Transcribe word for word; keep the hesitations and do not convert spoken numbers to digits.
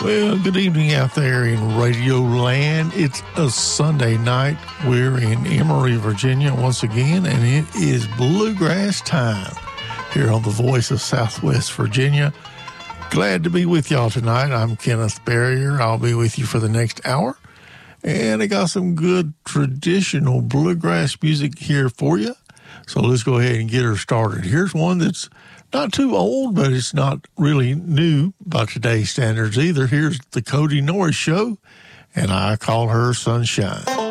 Well, good evening out there in Radio Land. It's a Sunday night. We're in Emory, Virginia once again, and it is bluegrass time here on the Voice of Southwest Virginia. Glad to be with y'all tonight. I'm Kenneth Barrier. I'll be with you for the next hour. And I got some good traditional bluegrass music here for you. So let's go ahead and get her started. Here's one that's not too old, but it's not really new by today's standards either. Here's the Cody Norris Show, and I call her Sunshine.